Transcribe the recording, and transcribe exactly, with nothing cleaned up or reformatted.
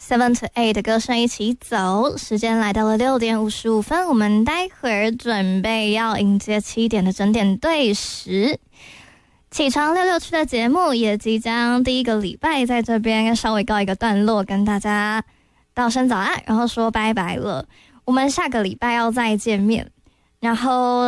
Seven to Eight 的歌声一起走，时间来到了六点五十五分，我们待会儿准备要迎接七点的整点对时。起床六六区的节目也即将第一个礼拜在这边稍微告一个段落，跟大家道声早安，然后说拜拜了。我们下个礼拜要再见面，然后